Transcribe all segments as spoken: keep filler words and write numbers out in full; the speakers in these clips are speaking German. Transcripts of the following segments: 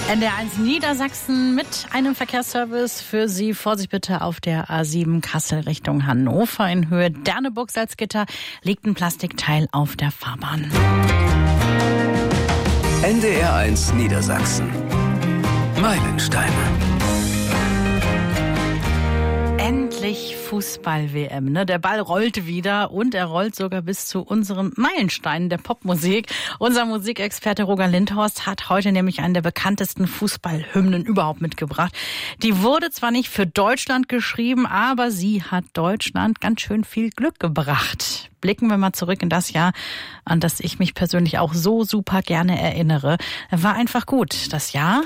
N D R eins Niedersachsen mit einem Verkehrsservice für Sie. Vorsicht bitte auf der A sieben Kassel Richtung Hannover. In Höhe Derneburg-Salzgitter liegt ein Plastikteil auf der Fahrbahn. N D R eins Niedersachsen. Meilensteine. Endlich Fußball-W M. Ne? Der Ball rollt wieder und er rollt sogar bis zu unserem Meilenstein der Popmusik. Unser Musikexperte Roger Lindhorst hat heute nämlich einen der bekanntesten Fußballhymnen überhaupt mitgebracht. Die wurde zwar nicht für Deutschland geschrieben, aber sie hat Deutschland ganz schön viel Glück gebracht. Blicken wir mal zurück in das Jahr, an das ich mich persönlich auch so super gerne erinnere. War einfach gut. Das Jahr?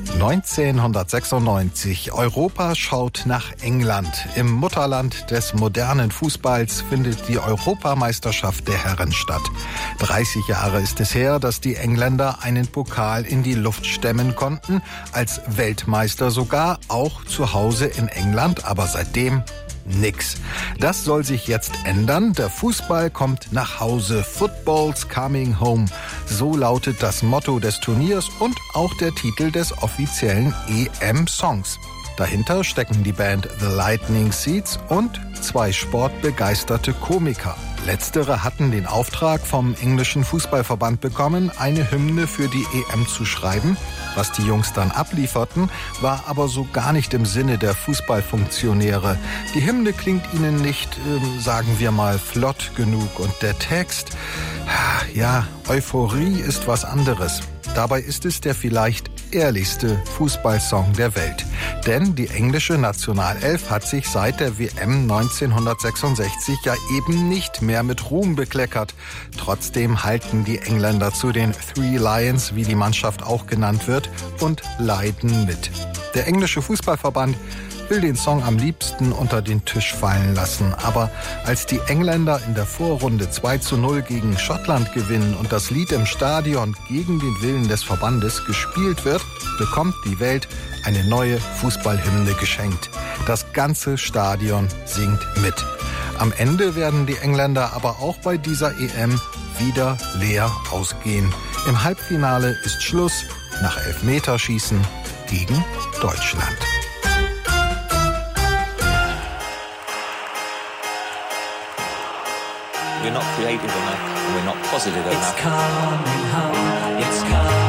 neunzehnhundertsechsundneunzig. Europa schaut nach England. Im Mutterland des modernen Fußballs findet die Europameisterschaft der Herren statt. dreißig Jahre ist es her, dass die Engländer einen Pokal in die Luft stemmen konnten. Als Weltmeister sogar, auch zu Hause in England. Aber seitdem nix. Das soll sich jetzt ändern. Der Fußball kommt nach Hause. Football's coming home. So lautet das Motto des Turniers und auch der Titel des offiziellen E M-Songs. Dahinter stecken die Band The Lightning Seeds und zwei sportbegeisterte Komiker. Letztere hatten den Auftrag vom englischen Fußballverband bekommen, eine Hymne für die E M zu schreiben. Was die Jungs dann ablieferten, war aber so gar nicht im Sinne der Fußballfunktionäre. Die Hymne klingt ihnen nicht, äh, sagen wir mal, flott genug. Und der Text, ja, Euphorie ist was anderes. Dabei ist es der vielleicht ehrlichste Fußballsong der Welt. Denn die englische Nationalelf hat sich seit der W M neunzehnhundertsechsundsechzig ja eben nicht mehr mit Ruhm bekleckert. Trotzdem halten die Engländer zu den Three Lions, wie die Mannschaft auch genannt wird, und leiden mit. Der englische Fußballverband will den Song am liebsten unter den Tisch fallen lassen. Aber als die Engländer in der Vorrunde zwei zu null gegen Schottland gewinnen und das Lied im Stadion gegen den Willen des Verbandes gespielt wird, bekommt die Welt eine neue Fußballhymne geschenkt. Das ganze Stadion singt mit. Am Ende werden die Engländer aber auch bei dieser E M wieder leer ausgehen. Im Halbfinale ist Schluss nach Elfmeterschießen gegen Deutschland. We're not creative enough, we're not positive enough. It's coming home, it's coming